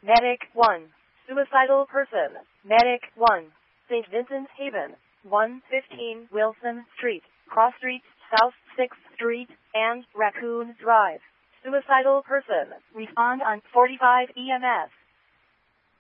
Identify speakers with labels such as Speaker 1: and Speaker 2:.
Speaker 1: Medic 1. Suicidal person. Medic 1. St. Vincent's Haven. 115 Wilson Street, Cross Street, South 6th Street, and Raccoon Drive. Suicidal person. Respond on 45 EMS.